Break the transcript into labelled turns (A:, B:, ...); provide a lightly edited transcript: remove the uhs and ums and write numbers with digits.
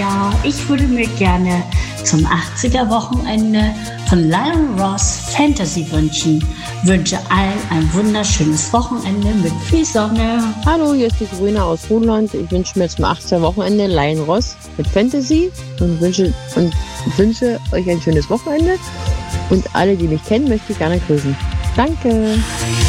A: ja, ich würde mir gerne zum 80er-Wochenende von Lion Ross Fantasy wünschen. Wünsche allen ein wunderschönes Wochenende mit viel Sonne.
B: Hallo, hier ist die Grüne aus Hohenland. Ich wünsche mir zum 80er Wochenende Lion Ross mit Fantasy und wünsche euch ein schönes Wochenende. Und alle, die mich kennen, möchte ich gerne grüßen. Danke.